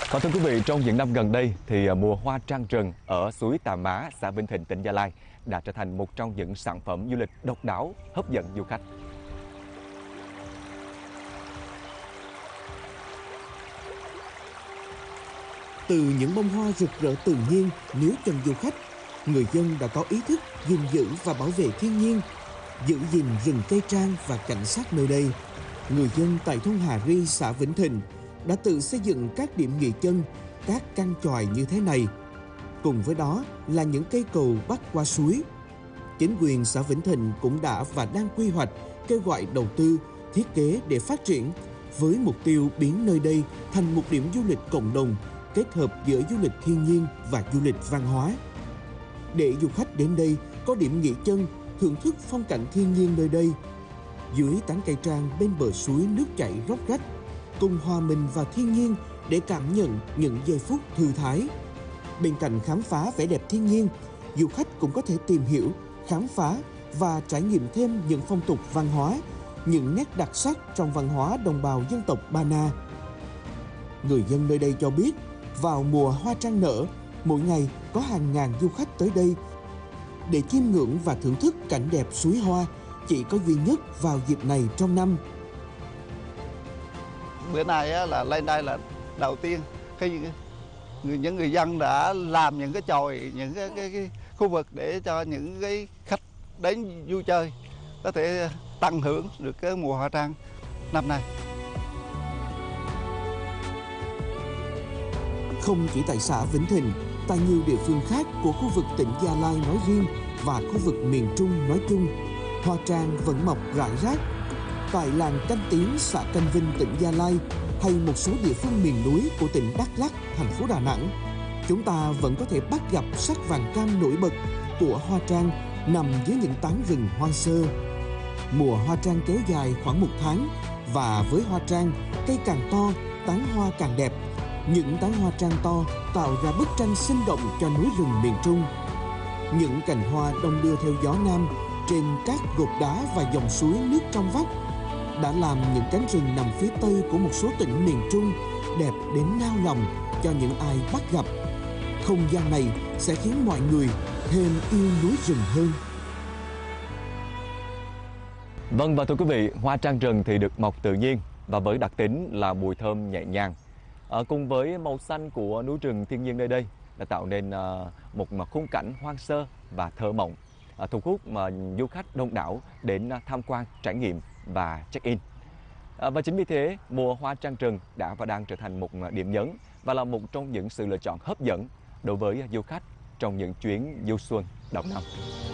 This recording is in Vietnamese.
Và thưa quý vị, trong những năm gần đây thì mùa hoa trăng rừng ở suối Tà Má, xã Vĩnh Thịnh, tỉnh Gia Lai đã trở thành một trong những sản phẩm du lịch độc đáo, hấp dẫn du khách. Từ những bông hoa rực rỡ tự nhiên níu chân du khách, người dân đã có ý thức gìn giữ và bảo vệ thiên nhiên, giữ gìn rừng cây trang và cảnh sát nơi đây. Người dân tại thôn Hà Ri, xã Vĩnh Thịnh đã tự xây dựng các điểm nghỉ chân, các căn chòi như thế này. Cùng với đó là những cây cầu bắc qua suối. Chính quyền xã Vĩnh Thịnh cũng đã và đang quy hoạch, kêu gọi đầu tư, thiết kế để phát triển, với mục tiêu biến nơi đây thành một điểm du lịch cộng đồng, kết hợp giữa du lịch thiên nhiên và du lịch văn hóa. Để du khách đến đây có điểm nghỉ chân, thưởng thức phong cảnh thiên nhiên nơi đây. Dưới tán cây trang bên bờ suối nước chảy róc rách, cùng hòa mình vào thiên nhiên để cảm nhận những giây phút thư thái. Bên cạnh khám phá vẻ đẹp thiên nhiên, du khách cũng có thể tìm hiểu, khám phá và trải nghiệm thêm những phong tục văn hóa, những nét đặc sắc trong văn hóa đồng bào dân tộc Ba Na. Người dân nơi đây cho biết, vào mùa hoa trăng nở, mỗi ngày có hàng ngàn du khách tới đây để chiêm ngưỡng và thưởng thức cảnh đẹp suối hoa chỉ có duy nhất vào dịp này trong năm. Bữa nay là lên đây là đầu tiên khi những người dân đã làm những cái chòi, những cái khu vực để cho những cái khách đến vui chơi có thể tận hưởng được cái mùa hoa trăng năm nay. Không chỉ tại xã Vĩnh Thịnh, tại nhiều địa phương khác của khu vực tỉnh Gia Lai nói riêng và khu vực miền Trung nói chung, hoa trang vẫn mọc rải rác. Tại làng Canh Tiến, xã Canh Vinh, tỉnh Gia Lai hay một số địa phương miền núi của tỉnh Đắk Lắk, thành phố Đà Nẵng, chúng ta vẫn có thể bắt gặp sắc vàng cam nổi bật của hoa trang nằm dưới những tán rừng hoang sơ. Mùa hoa trang kéo dài khoảng 1 tháng và với hoa trang, cây càng to, tán hoa càng đẹp. Những tán hoa trang to tạo ra bức tranh sinh động cho núi rừng miền Trung. Những cành hoa đong đưa theo gió nam trên các gột đá và dòng suối nước trong vắt đã làm những cánh rừng nằm phía tây của một số tỉnh miền Trung đẹp đến nao lòng cho những ai bắt gặp. Không gian này sẽ khiến mọi người thêm yêu núi rừng hơn. Vâng, và thưa quý vị, hoa trăng rừng thì được mọc tự nhiên và với đặc tính là mùi thơm nhẹ nhàng. Cùng với màu xanh của núi rừng thiên nhiên nơi đây đã tạo nên một khung cảnh hoang sơ và thơ mộng, thu hút du khách đông đảo đến tham quan, trải nghiệm và check-in. Và chính vì thế, mùa hoa trăng rừng đã và đang trở thành một điểm nhấn và là một trong những sự lựa chọn hấp dẫn đối với du khách trong những chuyến du xuân đầu năm.